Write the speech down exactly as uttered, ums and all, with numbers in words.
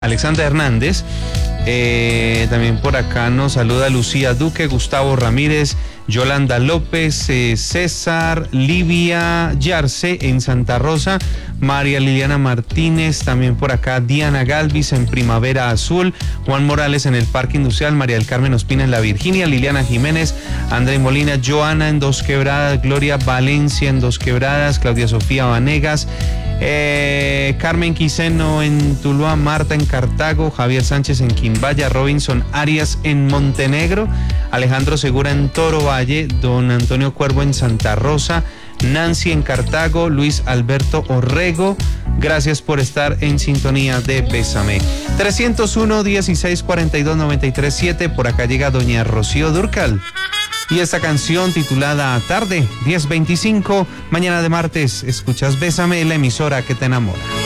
Alexandra Hernández. Eh, también por acá nos saluda Lucía Duque, Gustavo Ramírez, Yolanda López, eh, César, Livia Yarce en Santa Rosa, María Liliana Martínez, también por acá Diana Galvis en Primavera Azul, Juan Morales en el Parque Industrial, María del Carmen Ospina en La Virginia, Liliana Jiménez, André Molina, Joana en Dos Quebradas, Gloria Valencia en Dos Quebradas, Claudia Sofía Vanegas, eh, Carmen Quiseno en Tuluá, Marta en Cartago, Javier Sánchez en Quimbaya, Robinson Arias en Montenegro, Alejandro Segura en Toro Valle, don Antonio Cuervo en Santa Rosa, Nancy en Cartago, Luis Alberto Orrego. Gracias por estar en sintonía de Bésame. trescientos uno, dieciséis, cuarenta y dos, noventa y tres, siete. Por acá llega doña Rocío Dúrcal. Y esta canción titulada Tarde, diez veinticinco, mañana de martes, escuchas Bésame, la emisora que te enamora.